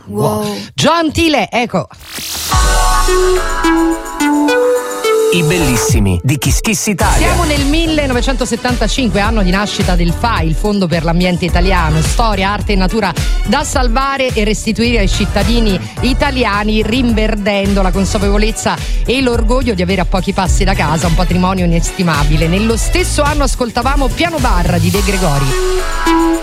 Wow. Gentile, ecco. I bellissimi di Kiss Kiss Italia. Siamo nel 1975, anno di nascita del FAI, il Fondo per l'Ambiente Italiano. Storia, arte e natura da salvare e restituire ai cittadini italiani, rinverdendo la consapevolezza e l'orgoglio di avere a pochi passi da casa un patrimonio inestimabile. Nello stesso anno ascoltavamo Piano Bar di De Gregori.